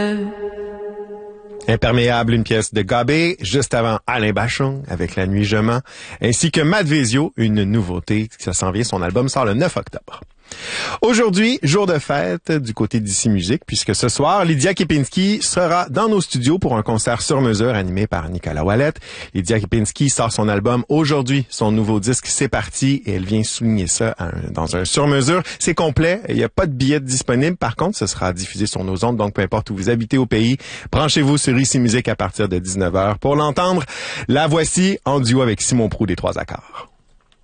Imperméable, une pièce de Gabé, juste avant Alain Bachung avec La Nuit je mens, ainsi que Matt Vezio, une nouveauté, ça s'en vient, son album sort le 9 octobre. Aujourd'hui, jour de fête du côté d'Ici Musique, puisque ce soir, Lydia Kepinski sera dans nos studios pour un concert sur mesure animé par Nicolas Ouellette. Lydia Kepinski sort son album aujourd'hui, son nouveau disque C'est parti, et elle vient souligner ça dans un sur mesure. C'est complet, il n'y a pas de billets disponibles, par contre, ce sera diffusé sur nos ondes, donc peu importe où vous habitez au pays, branchez-vous sur Ici Musique à partir de 19h pour l'entendre. La voici en duo avec Simon Proulx des Trois Accords.